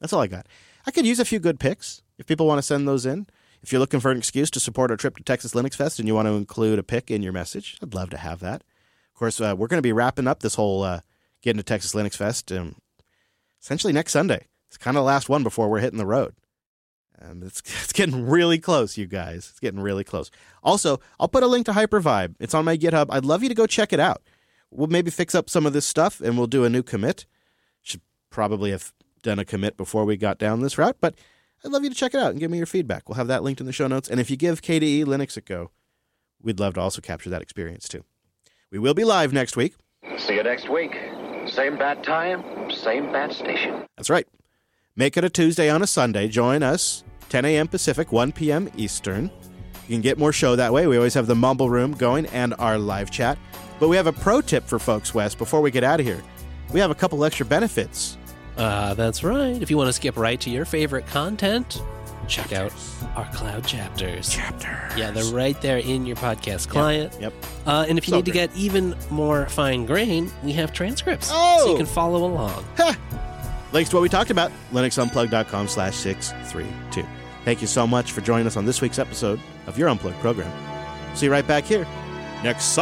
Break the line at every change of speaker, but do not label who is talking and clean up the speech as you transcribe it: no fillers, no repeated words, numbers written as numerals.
That's all I got. I could use a few good picks if people want to send those in. If you're looking for an excuse to support our trip to Texas Linux Fest and you want to include a pick in your message, I'd love to have that. Of course, we're going to be wrapping up this whole getting to Texas Linux Fest essentially next Sunday. It's kind of the last one before we're hitting the road. It's getting really close, you guys. It's getting really close. Also, I'll put a link to Hypervibe. It's on my GitHub. I'd love you to go check it out. We'll maybe fix up some of this stuff, and we'll do a new commit. Should probably have done a commit before we got down this route, but I'd love you to check it out and give me your feedback. We'll have that linked in the show notes. And if you give KDE Linux a go, we'd love to also capture that experience too. We will be live next week.
See you next week. Same bat time, same bat station.
That's right. Make it a Tuesday on a Sunday. Join us, 10 a.m. Pacific, 1 p.m. Eastern. You can get more show that way. We always have the Mumble Room going and our live chat. But we have a pro tip for folks, Wes, before we get out of here. We have a couple extra benefits.
That's right. If you want to skip right to your favorite content, check out our cloud chapters. Yeah, they're right there in your podcast client.
Yep.
And if you need to get even more fine grain, we have transcripts. So you can follow along.
Links to what we talked about, linuxunplug.com/632. Thank you so much for joining us on this week's episode of your Unplugged program. See you right back here next Sunday.